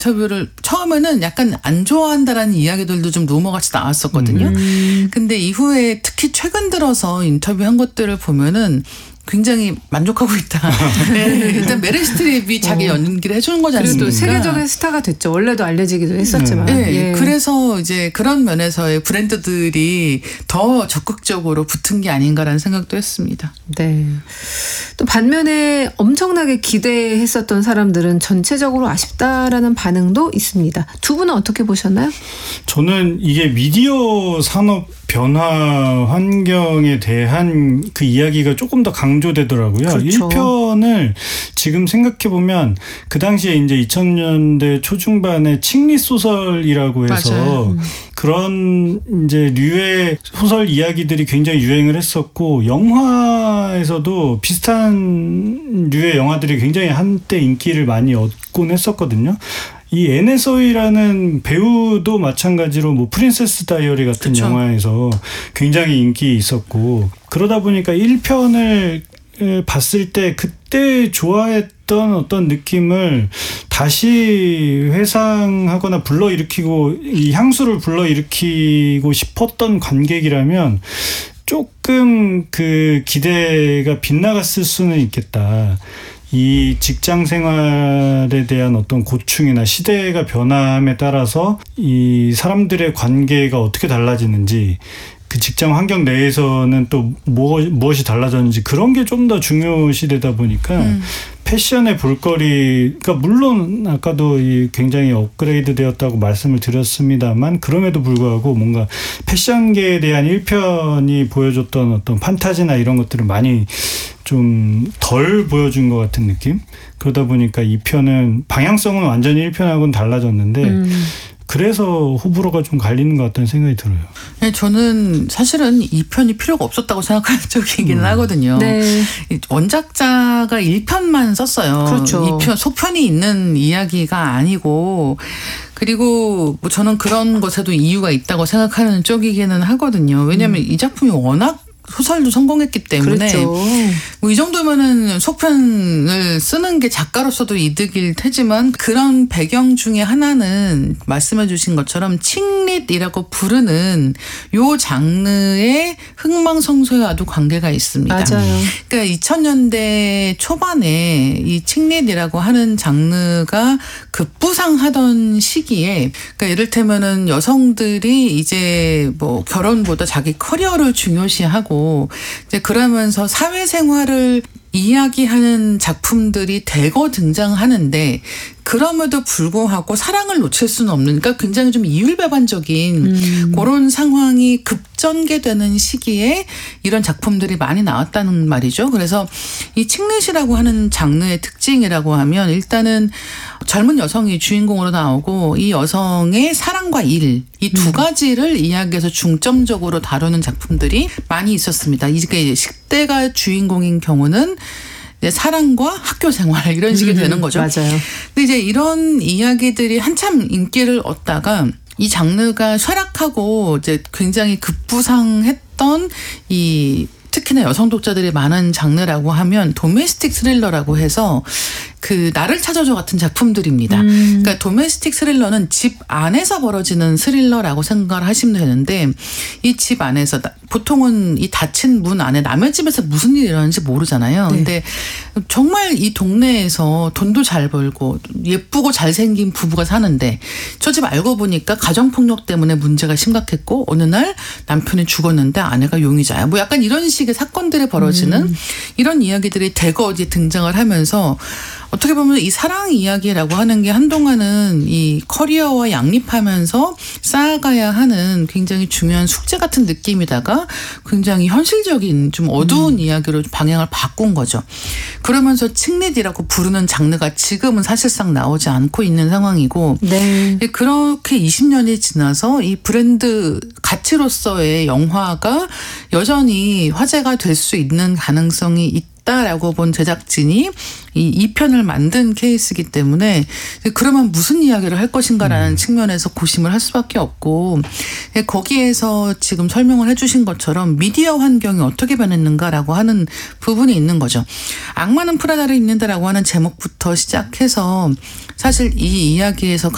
인터뷰를 처음에는 약간 안 좋아한다라는 이야기들도 좀 루머같이 나왔었거든요. 근데 이후에 특히 최근 들어서 인터뷰한 것들을 보면은 굉장히 만족하고 있다. 네, 일단 메릴 스트립이 자기 연기를 해주는 거지 않습니까? 그래도 세계적인 스타가 됐죠. 원래도 알려지기도 했었지만. 네, 그래서 이제 그런 면에서의 브랜드들이 더 적극적으로 붙은 게 아닌가라는 생각도 했습니다. 네. 또 반면에 엄청나게 기대했었던 사람들은 전체적으로 아쉽다라는 반응도 있습니다. 두 분은 어떻게 보셨나요? 저는 이게 미디어 산업 변화 환경에 대한 그 이야기가 조금 더 강조되더라고요. 그렇죠. 1편을 지금 생각해보면 그 당시에 이제 2000년대 초중반에 칭리 소설이라고 해서 맞아요. 그런 이제 류의 소설 이야기들이 굉장히 유행을 했었고 영화에서도 비슷한 류의 영화들이 굉장히 한때 인기를 많이 얻곤 했었거든요. 이 애네 소이라는 배우도 마찬가지로 뭐 프린세스 다이어리 같은 그쵸. 영화에서 굉장히 인기 있었고 그러다 보니까 1편을 봤을 때 그때 좋아했던 어떤 느낌을 다시 회상하거나 불러일으키고 이 향수를 불러일으키고 싶었던 관객이라면 조금 그 기대가 빗나갔을 수는 있겠다. 이 직장 생활에 대한 어떤 고충이나 시대가 변함에 따라서 이 사람들의 관계가 어떻게 달라지는지 그 직장 환경 내에서는 또 무엇이 달라졌는지 그런 게 좀 더 중요시되다 보니까 패션의 볼거리가 물론 아까도 굉장히 업그레이드 되었다고 말씀을 드렸습니다만 그럼에도 불구하고 뭔가 패션계에 대한 1편이 보여줬던 어떤 판타지나 이런 것들을 많이 좀 덜 보여준 것 같은 느낌? 그러다 보니까 2편은 방향성은 완전히 1편하고는 달라졌는데 그래서 호불호가 좀 갈리는 것 같다는 생각이 들어요. 네, 저는 사실은 2편이 필요가 없었다고 생각하는 쪽이기는 하거든요. 네. 원작자가 1편만 썼어요. 그렇죠. 2편, 소편이 있는 이야기가 아니고 그리고 뭐 저는 그런 것에도 이유가 있다고 생각하는 쪽이기는 하거든요. 왜냐하면 이 작품이 워낙 소설도 성공했기 때문에 그렇죠. 뭐 이 정도면은 소편을 쓰는 게 작가로서도 이득일 테지만 그런 배경 중에 하나는 말씀해 주신 것처럼 칭릿이라고 부르는 요 장르의 흥망성쇠와도 관계가 있습니다. 맞아요. 그러니까 2000년대 초반에 이 칭릿이라고 하는 장르가 급부상하던 시기에 그러니까 이를테면은 여성들이 이제 뭐 결혼보다 자기 커리어를 중요시하고 이제 그러면서 사회생활을 이야기하는 작품들이 대거 등장하는데 그럼에도 불구하고 사랑을 놓칠 수는 없는 그러니까 굉장히 좀 이율배반적인 그런 상황이 급전개되는 시기에 이런 작품들이 많이 나왔다는 말이죠. 그래서 이 칭릿이라고 하는 장르의 특징이라고 하면 일단은 젊은 여성이 주인공으로 나오고 이 여성의 사랑과 일 이 두 가지를 이야기해서 중점적으로 다루는 작품들이 많이 있었습니다. 이게 10대가 주인공인 경우는 사랑과 학교 생활 이런 식이 되는 거죠. 맞아요. 근데 이제 이런 이야기들이 한참 인기를 얻다가 이 장르가 쇠락하고 이제 굉장히 급부상했던 이 특히나 여성 독자들이 많은 장르라고 하면 도메스틱 스릴러라고 해서 그 나를 찾아줘 같은 작품들입니다. 그러니까 도메스틱 스릴러는 집 안에서 벌어지는 스릴러라고 생각을 하시면 되는데 이 집 안에서 보통은 이 닫힌 문 안에 남의 집에서 무슨 일이 일어나는지 모르잖아요. 네. 근데 정말 이 동네에서 돈도 잘 벌고 예쁘고 잘생긴 부부가 사는데 저 집 알고 보니까 가정폭력 때문에 문제가 심각했고 어느 날 남편이 죽었는데 아내가 용의자야. 뭐 약간 이런 식의 사건들이 벌어지는 이런 이야기들이 대거 이제 등장을 하면서 어떻게 보면 이 사랑 이야기라고 하는 게 한동안은 이 커리어와 양립하면서 쌓아가야 하는 굉장히 중요한 숙제 같은 느낌이다가 굉장히 현실적인 좀 어두운 이야기로 방향을 바꾼 거죠. 그러면서 칭릿이라고 부르는 장르가 지금은 사실상 나오지 않고 있는 상황이고 네. 그렇게 20년이 지나서 이 브랜드 가치로서의 영화가 여전히 화제가 될 수 있는 가능성이 있다라고 본 제작진이 이 2편을 만든 케이스이기 때문에 그러면 무슨 이야기를 할 것인가라는 측면에서 고심을 할 수밖에 없고 거기에서 지금 설명을 해 주신 것처럼 미디어 환경이 어떻게 변했는가라고 하는 부분이 있는 거죠. 악마는 프라다를 입는다라고 하는 제목부터 시작해서 사실 이 이야기에서